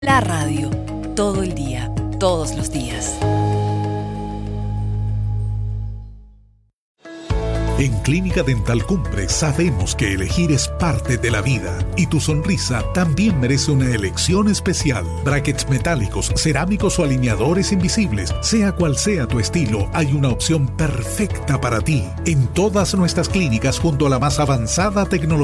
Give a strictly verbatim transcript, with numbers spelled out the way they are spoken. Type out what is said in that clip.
La radio, todo el día, todos los días. En Clínica Dental Cumbre sabemos que elegir es parte de la vida y tu sonrisa también merece una elección especial. Brackets metálicos, cerámicos o alineadores invisibles, sea cual sea tu estilo, hay una opción perfecta para ti. En todas nuestras clínicas junto a la más avanzada tecnología